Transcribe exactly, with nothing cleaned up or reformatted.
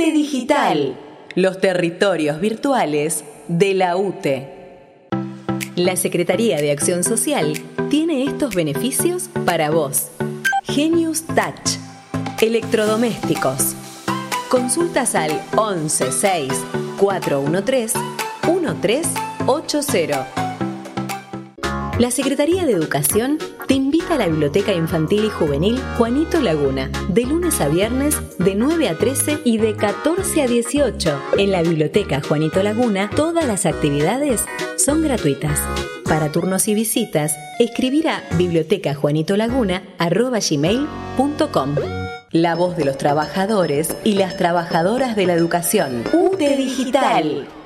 UTE Digital, los territorios virtuales de la UTE. La Secretaría de Acción Social tiene estos beneficios para vos. Genius Touch, electrodomésticos. Consultas al once seis cuatro uno tres uno tres ocho cero. La Secretaría de Educación te invita a la Biblioteca Infantil y Juvenil Juanito Laguna, de lunes a viernes de nueve a trece y de catorce a dieciocho. En la Biblioteca Juanito Laguna, todas las actividades son gratuitas. Para turnos y visitas, escribir a bibliotecajuanitolaguna arroba gmail punto com. La voz de los trabajadores y las trabajadoras de la educación. UTE Digital.